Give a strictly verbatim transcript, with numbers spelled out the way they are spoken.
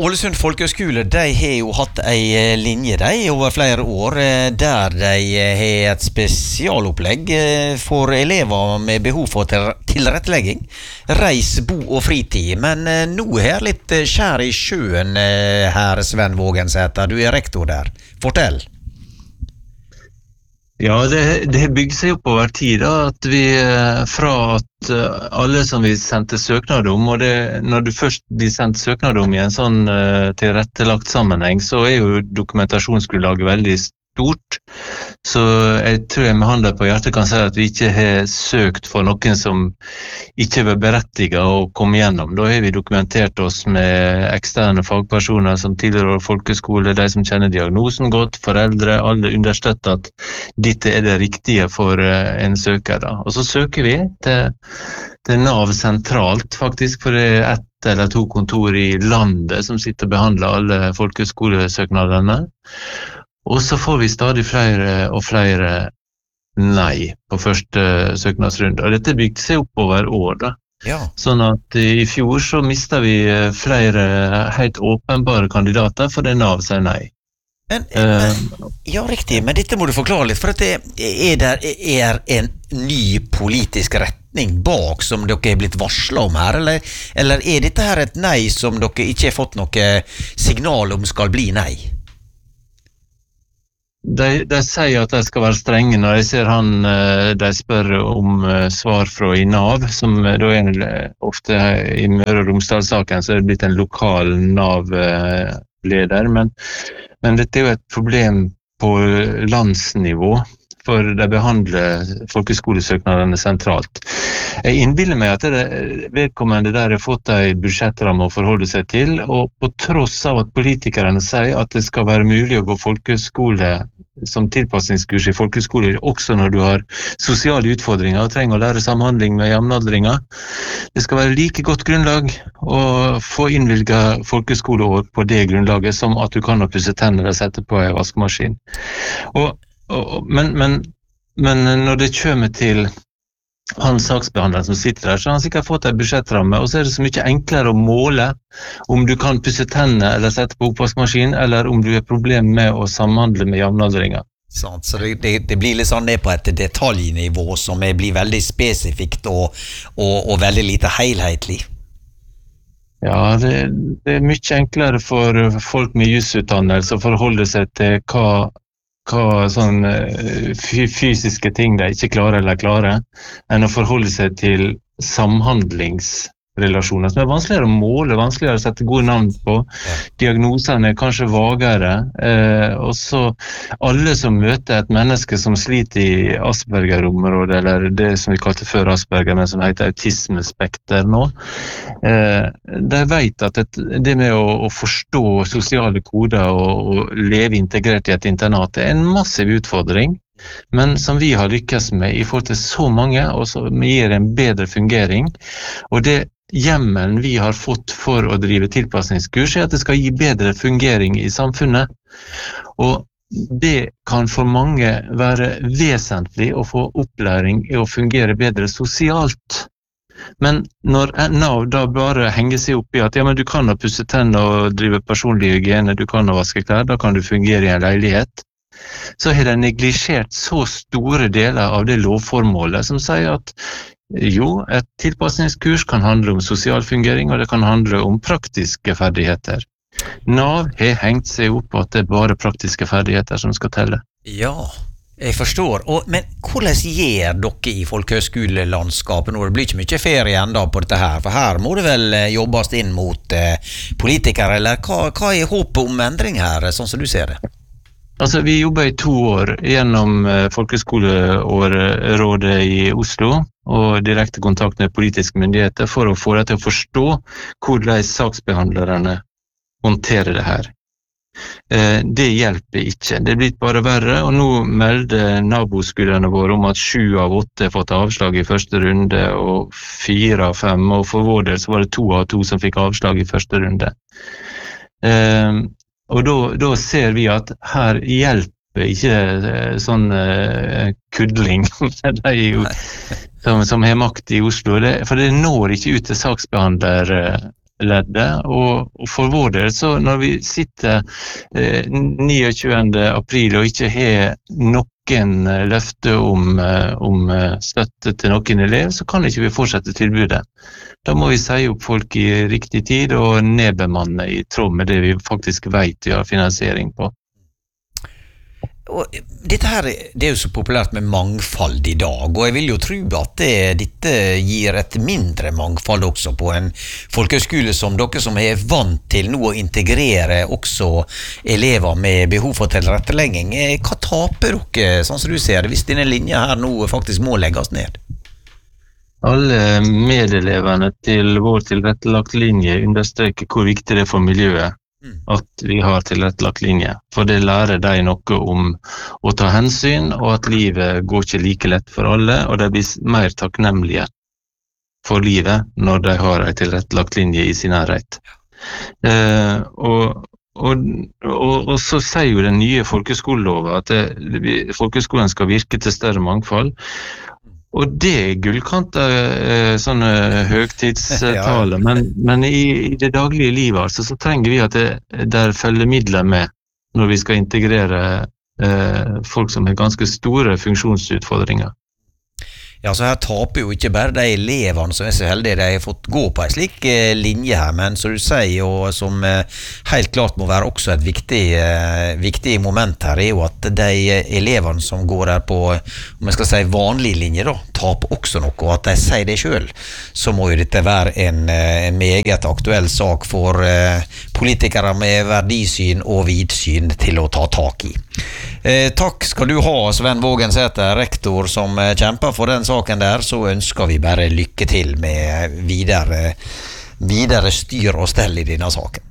Ålesund Folkehøgskole, de har jo hatt ei linje de over flere år, der de har et spesialopplegg for elever med behov for tilrettelegging, reis, bo og fritid. Men nå er litt skjær i sjøen her, Sven Vågensæter. Du er rektor der. Fortell. Ja, det, det bygger seg opp over tid da, at vi fra at alle som vi sendte søknad om, og det, når du først blir sendt søknad om i en sånn uh, tilrettelagt sammenheng, så er jo dokumentasjonsgrunnlaget veldig stort. Så jeg tror jeg med hånda på hjertet kan si at vi ikke har søkt for noen som ikke var berettiget å komme gjennom. Da har vi dokumentert oss med eksterne fagpersoner som tilhører folkeskole, de som kjenner diagnosen godt, foreldre, alle understøtter at dette er det riktige for en søker. Da. Og så søker vi til, til NAV sentralt faktisk, for det er ett eller to kontor i landet som sitter og behandler alle folkeskolesøknadene. Og så får vi stadig flere og flere nei på første søknadsrunde. Og dette bygde seg opp over år da. Ja. Sånn at i fjor så mistet vi flere helt åpenbare kandidater for det NAV sier nei. Men, men, ja, riktig, men dette må du forklare litt, for at det er, der, er en ny politisk retning bak som dere har blitt varslet om her, eller, eller er dette her et nei som dere ikke har fått noe signal om skal bli nei? De, de sier at de skal være strenge. Når jeg ser han, de spør om svar fra i NAV, som da er ofte i Møre og Romsdal-saken, så er det blitt en lokal NAV-leder, men, men dette er jo et problem på landsnivå, for de behandler folkeskolesøknadene sentralt. Jeg innbiller meg at det vedkommende der har fått en budsjettramme å forholde seg til, og på tross av at politikerne sier at det skal være mulig å gå folkeskole som tilpassingskurs i folkeskole, også når du har sosiale utfordringer og trenger å lære samhandling med jevnaldringer. Det skal være like godt grunnlag å få innvilget folkeskoleår på det grunnlaget som at du kan pusse tenner og sette på en vaskemaskin. Og Men, men, men når det kommer til hans saksbehandler som sitter der, så har han sikkert fått en budsjettramme, og så er det så mye enklere å måle om du kan pusse tennene eller sette på oppvaskmaskin, eller om du har problem med å samhandle med jevnaldringer. Sånn, så det, det, det blir litt sånn ned på et detaljnivå som blir veldig spesifikt og, og, og veldig lite helhetlig. Ja, det, det er mye enklere for folk med jusutdannelse å forholde seg til hva hva sånn fysiske ting de ikke klarer eller klarer, enn å forholde seg til samhandlingsrelasjoner, som er vanskeligere å måle, vanskeligere å sette gode navn på. Diagnosene er kanskje vagere, eh, og så alle som møter et menneske som sliter i Asperger-området, eller det som vi kalte før Asperger, men som heter autismespekter nå, eh, de vet at et, det med å, å forstå sosiale koder og, og leve integrert i et internat er en massiv utfordring, men som vi har lykkes med i forhold til så mange, og som gir en bedre fungering. Og det hjemmelen vi har fått for å drive tilpassingskurs er at det skal gi bedre fungering i samfunnet. Og det kan for mange være vesentlig å få opplæring i å fungere bedre sosialt. Men når NAV da bare henger seg opp i at ja, men du kan ha pusse tenner og drive personlig hygiene, du kan ha vaske klær, da kan du fungere i en leilighet, så har de neglisjert så store deler av det lovformålet som sier at jo, et tilpassingskurs kan handle om sosial fungering, og det kan handle om praktiske ferdigheter. NAV har hengt seg opp på at det er bare praktiske ferdigheter som skal telle. Ja, jeg forstår. Og, men hvordan gjør dere i folkehøgskolelandskapet nå? Det blir ikke mye ferie enda på dette her, for her må det vel jobbes inn mot eh, politikere, eller hva, hva er håpet om endring her, sånn som du ser det? Altså, vi jobber i to år gjennom Folkeskolerådet i Oslo og direkte kontakt med politiske myndigheter for å få deg til å forstå hvordan saksbehandlerne håndterer det her. Det hjelper ikke. Det er blitt bare verre, og nå melder naboskolene våre om at sju av åtte har fått avslag i første runde, og fire av fem, og for vår del så var det to av to som fikk avslag i første runde. Og da, da ser vi at her hjelper ikke sånn uh, kuddling de jo, som, som har makt i Oslo, det, for det når ikke ut til saksbehandler uh, leddet, og, og for vår del, så når vi sitter eh, niogtjuende april og ikke har noen løfte om, eh, om støtte til noen elev, så kan ikke vi fortsette tilbudet. Da må vi si opp folk i riktig tid og nedbemanne i tråd med det vi faktisk vet vi har finansiering på. Og dette her, det er jo så populært med mangfold i dag, og jeg vil jo tro at det, dette gir et mindre mangfold også på en folkehøyskole som dere, som er vant til nå å integrere også elever med behov for tilrettelegging. Hva taper dere, sånn som du ser det, hvis denne linja her nå faktisk må legges ned? Alle medeleverne til vår tilrettelagt linje understreker hvor viktig det er for miljøet at vi har tilrettelagt linje, for det lærer de noe om å ta hensyn, og at livet går ikke like lett for alle, og de blir mer takknemlige for livet når de har en tilrettelagt linje i sin nærhet. Eh, og, og, og, og så sier jo den nye folkeskoleloven at det, folkeskolen skal virke til større mangfold, og det er gullkanter, eh, sånne høgtidstaler, men, men i, i det daglige livet altså, så trenger vi at det der følger midler med når vi skal integrere eh, folk som har ganske store funksjonsutfordringer. Ja, så her taper jo ikke bare de elevene som er så heldige de har fått gå på en slik eh, linje her, men som du sier, og som eh, helt klart må være også et viktig, eh, viktig moment her, er jo at de elevene som går her på, om jeg skal si vanlig linje da, taper også noe, og at de sier det selv, så må jo dette være en, en meget aktuell sak for eh, politikere med verdisyn og vidsyn til å ta tak i. Eh, takk skal du ha, Sven Vågensæter, rektor som eh, kjemper for den saken der, så ønsker vi bare lykke til med videre, videre styr og stell i denne saken.